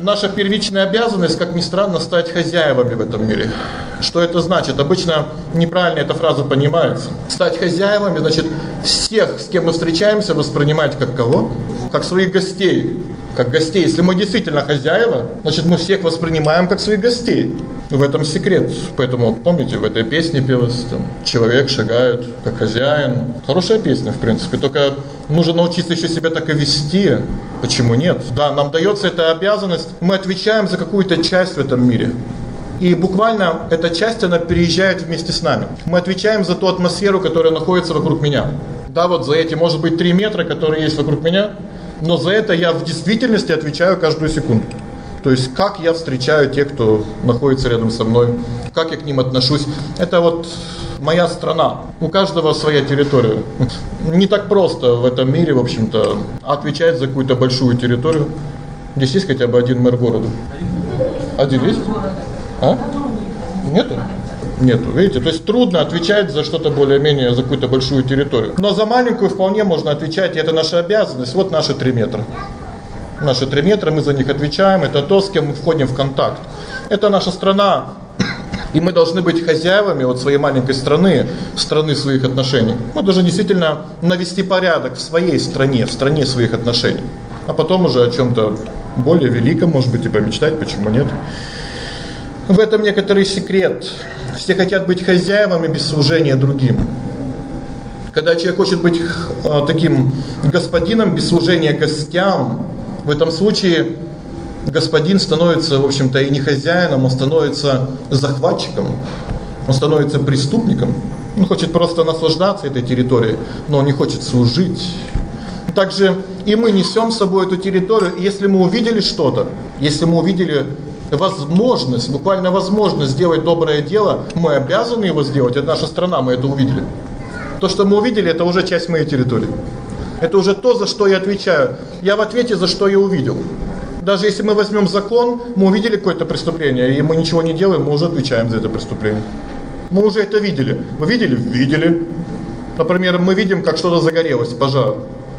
наша первичная обязанность, как ни странно, стать хозяевами в этом мире. Что это значит? Обычно неправильно эта фраза понимается. Стать хозяевами, значит, всех, с кем мы встречаемся, воспринимать как кого? Как своих гостей. Как гостей. Если мы действительно хозяева, значит, мы всех воспринимаем как своих гостей. В этом секрет. Поэтому, помните, в этой песне пелось, там, человек шагает как хозяин. Хорошая песня, в принципе. Только нужно научиться еще себя так и вести. Почему нет? Да, нам дается эта обязанность. Мы отвечаем за какую-то часть в этом мире. И буквально эта часть, она переезжает вместе с нами. Мы отвечаем за ту атмосферу, которая находится вокруг меня. Да, вот за эти, может быть, 3 метра, которые есть вокруг меня. Но за это я в действительности отвечаю каждую секунду. То есть, как я встречаю тех, кто находится рядом со мной, как я к ним отношусь. Это вот моя страна. У каждого своя территория. Не так просто в этом мире, в общем-то, отвечать за какую-то большую территорию. Здесь есть хотя бы один мэр города? Один есть? А? Нету? Нету, видите? То есть трудно отвечать за что-то более-менее, за какую-то большую территорию. Но за маленькую вполне можно отвечать, и это наша обязанность. Вот наши 3 метра. Наши 3 метра, мы за них отвечаем. Это то, с кем мы входим в контакт. Это наша страна. И мы должны быть хозяевами вот своей маленькой страны, страны своих отношений. Мы должны действительно навести порядок в своей стране, в стране своих отношений. А потом уже о чем-то более великом, может быть, и помечтать, почему нет. В этом некоторый секрет. Все хотят быть хозяевами без служения другим. Когда человек хочет быть таким господином без служения гостям, в этом случае господин становится, в общем-то, и не хозяином, он становится захватчиком, он становится преступником. Он хочет просто наслаждаться этой территорией, но он не хочет служить. Также и мы несем с собой эту территорию, и если мы увидели что-то, если мы увидели возможность, буквально возможность сделать доброе дело, мы обязаны его сделать, это наша страна, мы это увидели. То, что мы увидели, это уже часть моей территории. Это уже то, за что я отвечаю. Я в ответе, за что я увидел. Даже если мы возьмем закон, мы увидели какое-то преступление, и мы ничего не делаем, мы уже отвечаем за это преступление. Мы уже это видели. Вы видели? Видели. Например, мы видим, как что-то загорелось, пожар.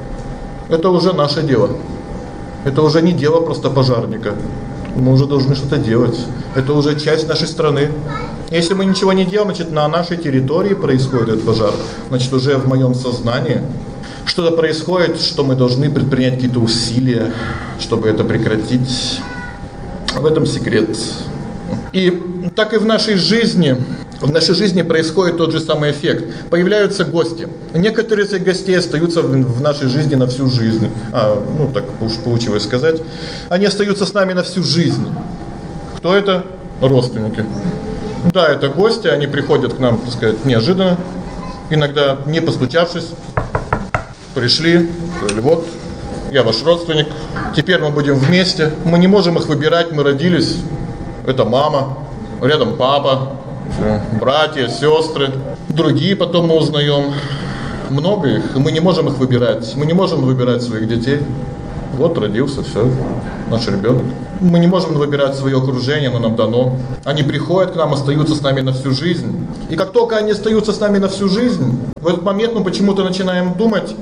Это уже наше дело. Это уже не дело просто пожарника. Мы уже должны что-то делать. Это уже часть нашей страны. Если мы ничего не делаем, значит, на нашей территории происходит этот пожар. Значит, уже в моем сознании что-то происходит, что мы должны предпринять какие-то усилия, чтобы это прекратить. В этом секрет. И так и в нашей жизни происходит тот же самый эффект. Появляются гости. Некоторые из этих гостей остаются в нашей жизни на всю жизнь. Так уж получилось сказать. Они остаются с нами на всю жизнь. Кто это? Родственники. Да, это гости, они приходят к нам, так сказать, неожиданно. Иногда не постучавшись. Пришли, сказали, вот, я ваш родственник, теперь мы будем вместе. Мы не можем их выбирать, мы родились. Это мама, рядом папа, братья, сестры. Другие потом мы узнаем. Много их, мы не можем их выбирать. Мы не можем выбирать своих детей. Вот родился, все, наш ребенок. Мы не можем выбирать свое окружение, но нам дано. Они приходят к нам, остаются с нами на всю жизнь. И как только они остаются с нами на всю жизнь, в этот момент мы почему-то начинаем думать,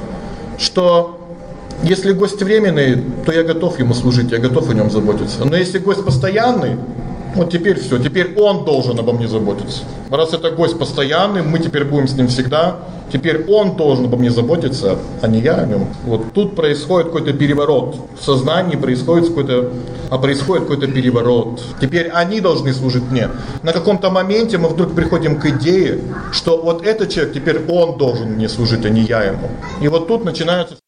что если гость временный, то я готов ему служить, я готов о нем заботиться. Но если гость постоянный, вот теперь все, теперь он должен обо мне заботиться. Раз это гость постоянный, мы теперь будем с ним всегда, теперь он должен обо мне заботиться, а не я о нем. Вот тут происходит какой-то переворот. В сознании происходит какой-то переворот. Теперь они должны служить мне. На каком-то моменте мы вдруг приходим к идее, что вот этот человек, теперь он должен мне служить, а не я ему. И вот тут начинаются